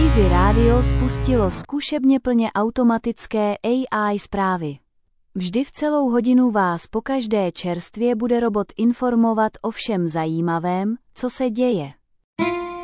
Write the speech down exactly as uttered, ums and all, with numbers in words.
Easy Radio spustilo zkušebně plně automatické A I zprávy. Vždy v celou hodinu vás pokaždé čerstvě bude robot informovat o všem zajímavém, co se děje.